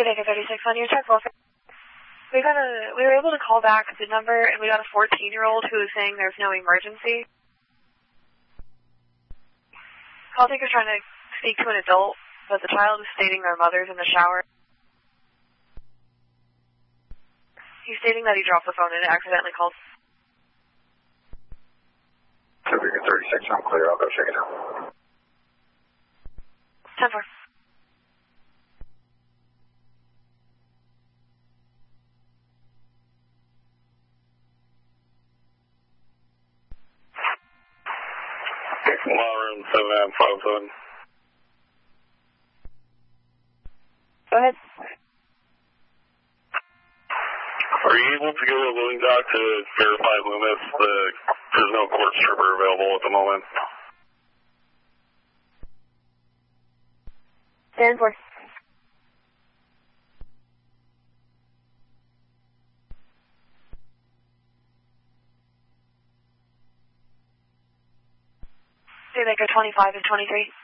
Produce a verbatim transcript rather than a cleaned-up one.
Studebaker thirty-six on your check welfare. We got a, we were able to call back the number, and we got a fourteen-year-old who was saying there's no emergency. Call taker's trying to speak to an adult, but the child is stating their mother's in the shower. He's stating that he dropped the phone and accidentally called. Studebaker thirty-six, I'm clear. I'll go check it out. ten four. Law room seven nine five seven. Go ahead. Are you able to go to Loading Dock to verify Loomis? The, there's no court stripper available at the moment. ten four. Studebaker twenty-five and twenty-three.